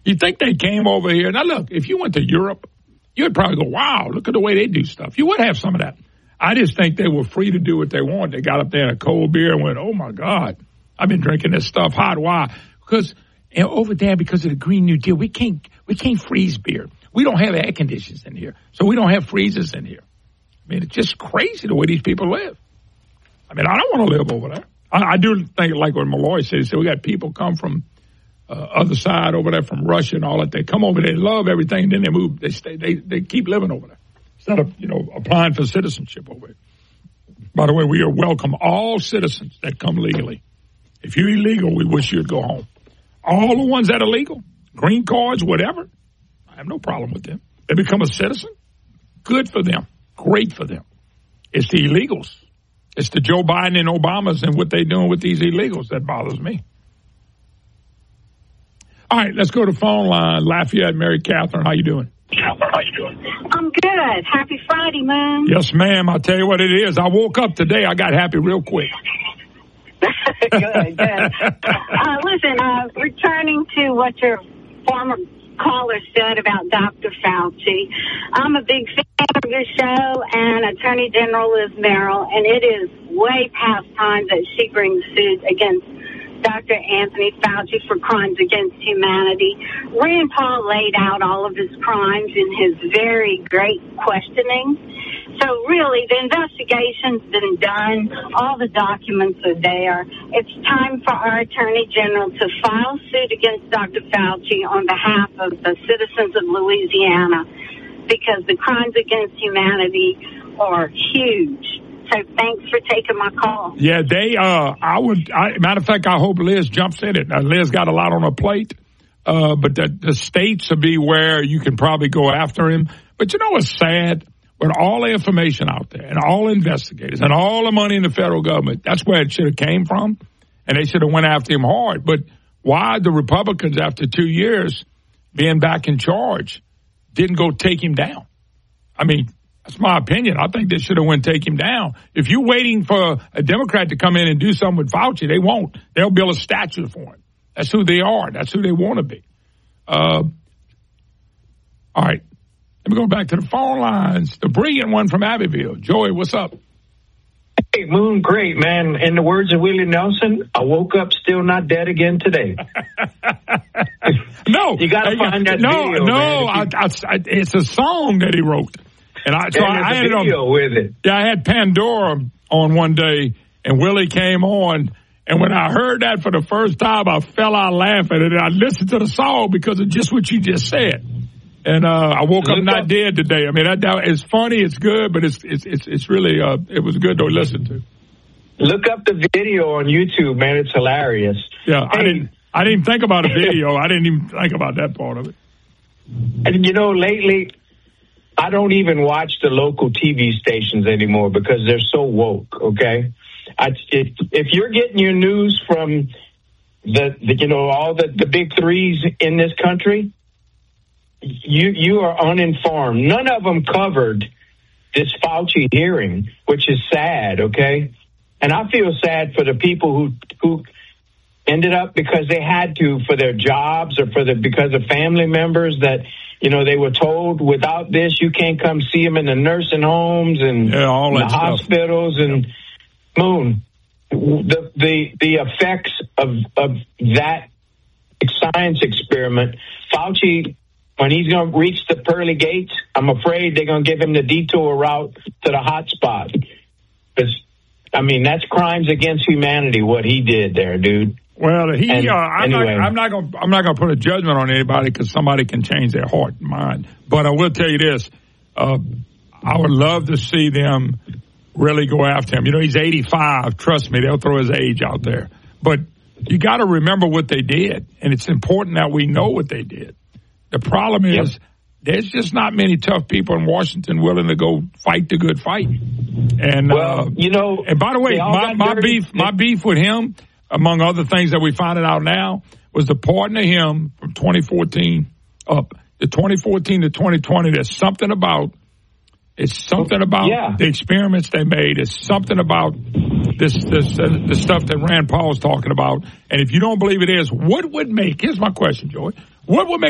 You think they came over here? Now, look, if you went to Europe, you would probably go, wow, look at the way they do stuff. You would have some of that. I just think they were free to do what they want. They got up there in a cold beer and went, oh, my God, I've been drinking this stuff hot. Why? Because over there, because of the Green New Deal, we can't freeze beer. We don't have air conditioners in here, so we don't have freezers in here. I mean, it's just crazy the way these people live. I mean, I don't want to live over there. I do think, like what Malloy said, we got people come from other side over there, from Russia and all that. They come over, they love everything, and then they move. They stay. They keep living over there instead of applying for citizenship over there. By the way, we welcome all citizens that come legally. If you're illegal, we wish you'd go home. All the ones that are legal, green cards, whatever, I have no problem with them. They become a citizen. Good for them. Great for them. It's the illegals. It's the Joe Biden and Obamas and what they're doing with these illegals that bothers me. All right, let's go to phone line. Lafayette, Mary Catherine, how you doing? I'm good. Happy Friday, Moon. Yes, ma'am. I'll tell you what it is. I woke up today. I got happy real quick. Good. Listen, returning to what your former caller said about Dr. Fauci, I'm a big fan of your show, and Attorney General Liz Merrill, and it is way past time that she brings suit against Dr. Anthony Fauci for crimes against humanity. Rand Paul laid out all of his crimes in his very great questioning. So really, the investigation's been done. All the documents are there. It's time for our Attorney General to file suit against Dr. Fauci on behalf of the citizens of Louisiana, because the crimes against humanity are huge. So thanks for taking my call. Yeah, matter of fact, I hope Liz jumps in it. Now, Liz got a lot on her plate, but the states will be where you can probably go after him. But you know what's sad? With all the information out there and all investigators and all the money in the federal government, that's where it should have came from, and they should have went after him hard. But why the Republicans, after 2 years being back in charge, didn't go take him down? I mean, that's my opinion. I think they should have went take him down. If you're waiting for a Democrat to come in and do something with Fauci, they won't. They'll build a statue for him. That's who they are. That's who they want to be. All right. Let me go back to the phone lines. The brilliant one from Abbeville. Joey, what's up? Hey, Moon, great, man. In the words of Willie Nelson, I woke up still not dead again today. No. You got to find that video, man. It's a song that he wrote. And I had a video with it. Yeah, I had Pandora on one day, and Willie came on. And when I heard that for the first time, I fell out laughing. And I listened to the song because of just what you just said. And I woke up not dead today. I mean, that it's funny, it's good, but it's really it was good to listen to. Look up the video on YouTube, man. It's hilarious. Yeah, hey, I didn't think about a video. I didn't even think about that part of it. And lately, I don't even watch the local TV stations anymore because they're so woke. Okay, if you're getting your news from all the big threes in this country, you are uninformed. None of them covered this Fauci hearing, which is sad, okay? And I feel sad for the people who ended up because they had to for their jobs or because of family members that, they were told without this, you can't come see them in the nursing homes and all the hospitals and Moon. The effects of that science experiment, Fauci, when he's going to reach the pearly gates, I'm afraid they're going to give him the detour route to the hot spot. Because, that's crimes against humanity, what he did there, dude. Well, I'm not going to put a judgment on anybody because somebody can change their heart and mind. But I will tell you this. I would love to see them really go after him. He's 85. Trust me, they'll throw his age out there. But you got to remember what they did. And it's important that we know what they did. The problem is there's just not many tough people in Washington willing to go fight the good fight. And, and by the way, my beef with him, among other things that we finding out now, was the pardon of him from 2014 up. The 2014 to 2020, there's something about the experiments they made. It's something about this the stuff that Rand Paul is talking about. And if you don't believe it is, what would make, here's my question, Joey, what would make